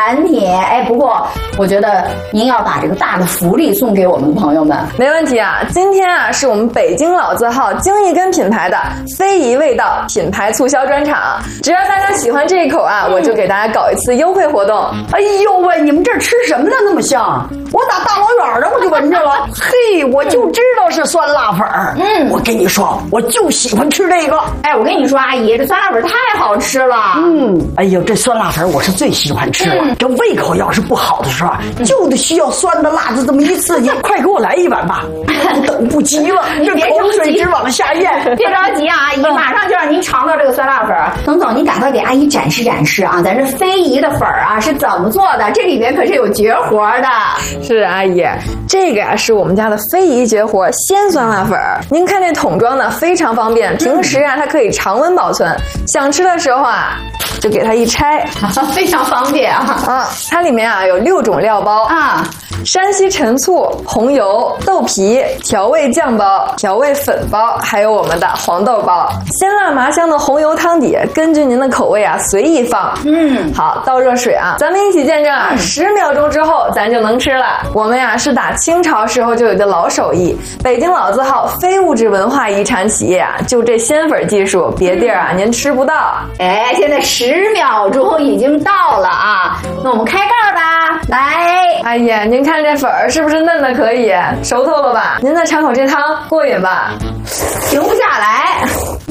产品。哎，不过我觉得您要把这个大的福利送给我们的朋友们。 没问题啊，今天啊是我们北京老字号京一根品牌的非遗味道品牌促销专场，只要大家喜欢这一口啊，我就给大家搞一次优惠活动。 哎呦喂，你们这吃什么呢？那么香！我打大老远的我就闻着了。嘿，我就知道是酸辣粉儿。我跟你说，我就喜欢吃这个。 哎，我跟你说，阿姨，这酸辣粉太好吃了。 哎呦，这酸辣粉我是最喜欢吃了。这胃口要是不好的时候，就得需要酸的辣的这么一刺激。快给我来一碗吧，我等不及了，这口水直往下咽。 别着急啊，阿姨，马上就让您尝到这个酸辣粉。董总，您赶快给阿姨展示展示啊，咱这非遗的粉啊是怎么做的？这里边可是有绝活的。 是阿姨，这个呀是我们家的非遗绝活鲜酸辣粉。您看这桶装的非常方便，平时啊它可以常温保存，想吃的时候啊就给它一拆， 非常方便啊。 它里面啊有6种料包啊。山西陈醋、红油、豆皮、调味酱包、调味粉包，还有我们的黄豆包。鲜辣麻香的红油汤底，根据您的口味啊随意放。好，倒热水啊，咱们一起见证啊，10秒钟之后咱就能吃了。我们呀是打清朝时候就有的老手艺，北京老字号非物质文化遗产企业啊，就这鲜粉技术，别地儿啊您吃不到。 哎，现在10秒钟已经到了啊，那我们开盖吧，来。 哎呀，您看这粉儿是不是嫩的可以？熟透了吧？您再尝口这汤，过瘾吧？ 停不下来。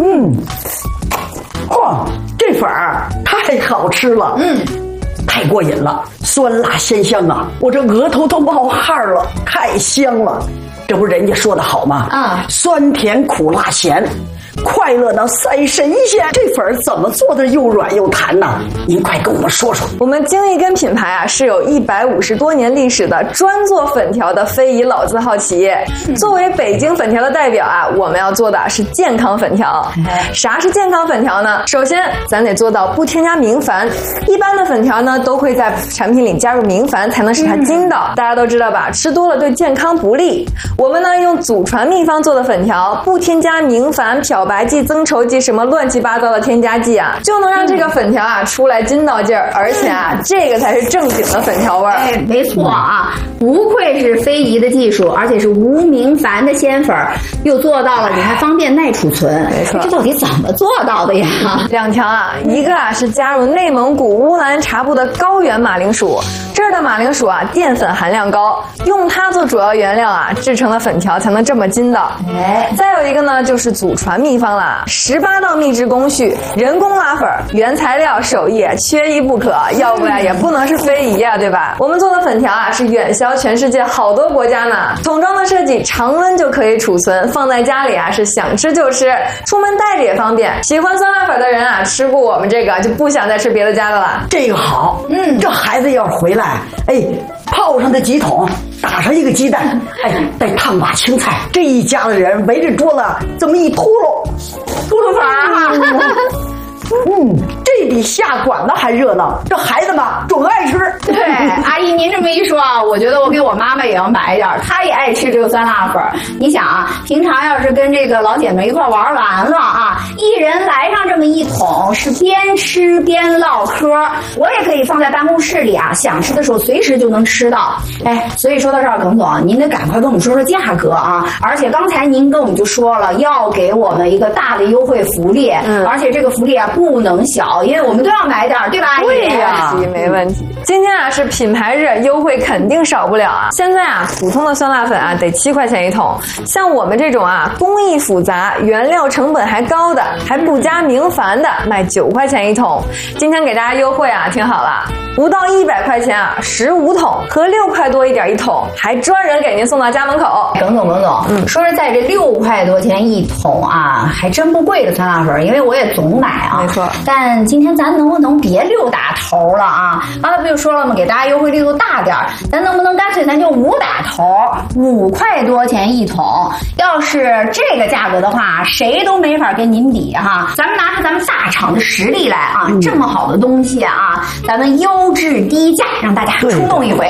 嚯，这粉儿太好吃了。太过瘾了，酸辣鲜香啊！我这额头都冒汗了，太香了。这不人家说的好吗？酸甜苦辣咸，快乐到赛神仙。这粉儿怎么做的又软又弹呢？您快跟我们说说。 我们京一根品牌啊是有150多年历史的专做粉条的非遗老字号企业。作为北京粉条的代表啊，我们要做的是健康粉条。啥是健康粉条呢？首先咱得做到不添加明矾，一般的粉条呢都会在产品里加入明矾才能使它筋道。大家都知道吧，吃多了对健康不利。我们呢用祖传秘方做的粉条，不添加明矾、漂白剂、增稠剂什么乱七八糟的添加剂啊，就能让这个粉条啊出来筋道劲儿，而且啊这个才是正经的粉条味儿。 哎，没错啊，不愧是非遗的技术，而且是无明矾的鲜粉，又做到了你还方便耐储存。 没错， 这到底怎么做到的呀 ？2条啊，一个啊是加入内蒙古乌兰察布的高原马铃薯，这儿的马铃薯啊淀粉含量高，用它做主要原料啊，制成的粉条才能这么筋道。再有一个呢就是祖传秘方啦，18道秘制工序，人工拉粉，原材料手艺缺一不可，要不然也不能是非遗啊，对吧？我们做的粉条啊是远销全世界好多国家呢。桶装的设计，常温就可以储存，放在家里啊是想吃就吃，出门带着也方便。喜欢酸辣粉的人啊，吃过我们这个就不想再吃别的家的了。 这个好，这孩子要是回来，哎，泡上这几桶，打上一个鸡蛋，哎，再烫把青菜，这一家的人围着桌子这么一秃噜粉啊。 这比下馆子还热闹。这孩子们准爱吃。 对，阿姨您这么一说啊，我觉得我给我妈妈也要买一点，她也爱吃这个酸辣粉。你想啊，平常要是跟这个老姐妹一块玩完了啊，一人来上这么一桶，是边吃边唠嗑。我也可以放在办公室里啊，想吃的时候随时就能吃到。哎，所以说到这儿，耿总，您得赶快跟我们说说价格啊！而且刚才您跟我们就说了，要给我们一个大的优惠福利，而且这个福利啊不能小，因为我们都要买点，对吧？ 对呀，没问题。今天啊是品牌日，优惠肯定少不了啊。现在啊，普通的酸辣粉啊得7块钱一桶，像我们这种啊工艺复杂、原料成本还高的，还不加明矾的，卖9块钱一桶。今天给大家优惠啊，听好了，不到100块钱啊，15桶，合6块多一点一桶，还专人给您送到家门口。 耿总，说实在，这6块多钱一桶啊，还真不贵的酸辣粉，因为我也总买啊。 没错。 但今天咱能不能别6打头了啊？刚才不就说了吗？给大家优惠力度大点，咱能不能干脆咱就5打头，5块多钱一桶？要是这个价格的话，谁都没法跟您比哈。咱们拿出咱们大厂的实力来啊，这么好的东西啊，咱们优质低价，让大家触动一回。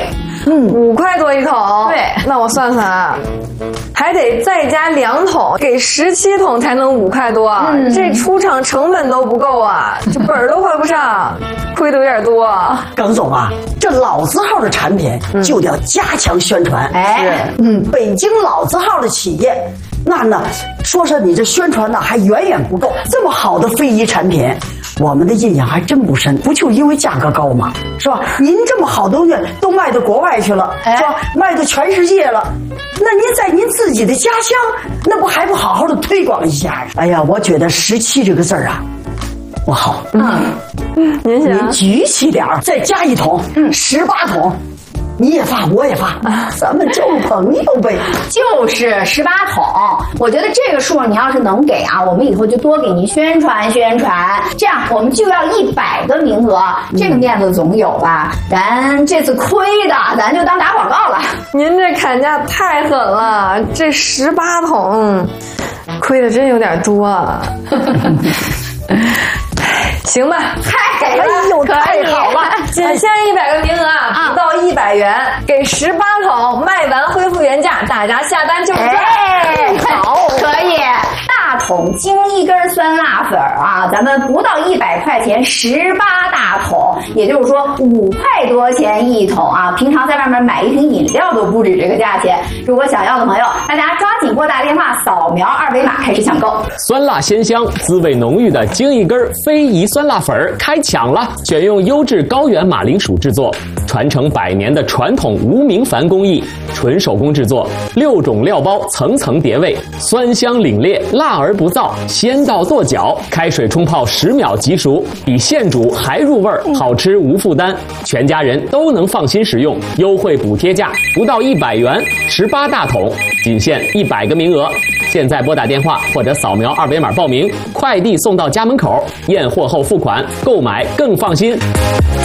5块多一桶。 对， 那我算算啊，还得再加2桶，给17桶才能5块多。这出厂成本都不够啊，这本儿都还不上，亏的有点多。 耿总啊，这老字号的产品就得加强宣传。北京老字号的企业，那呢，说你这宣传呢还远远不够。这么好的非遗产品，我们的印象还真不深，不就因为价格高吗？是吧？您这么好东西都卖到国外去了，是吧？卖到全世界了，那您在您自己的家乡，那不还不好好的推广一下？哎呀，我觉得17这个字啊，不好。您举起点儿，再加1桶，18桶。你也发，我也发，咱们交个朋友呗。 就是18桶，我觉得这个数你要是能给啊，我们以后就多给您宣传宣传，这样我们就要100个名额，这个面子总有吧？咱这次亏的，咱就当打广告了。 您这砍价太狠了，这18桶，亏的真有点多啊。行吧， 太给了， 太好了，仅限100个名额啊，不到100元，给18桶，卖完恢复原价，大家下单就赚。 好，可以。大桶精1根酸辣粉啊，咱们不到100块钱，18大桶，也就是说5块多钱1桶啊。平常在外面买一瓶饮料都不止这个价钱。如果想要的朋友，大家抓紧拨打电话，扫描2维码开始抢购。 酸辣鲜香、滋味浓郁的精1根非遗酸辣粉开抢了！选用优质高原马铃薯制作，传承100年的传统无名矾工艺，纯手工制作，6种料包层层叠味，酸香凛冽，辣而不燥，先到剁脚，开水冲泡10秒即熟，比现煮还入味儿，好吃无负担，全家人都能放心食用。优惠补贴价不到100元，18大桶，仅限100个名额。现在拨打电话或者扫描2维码报名，快递送到家门口，验货后付款，购买更放心。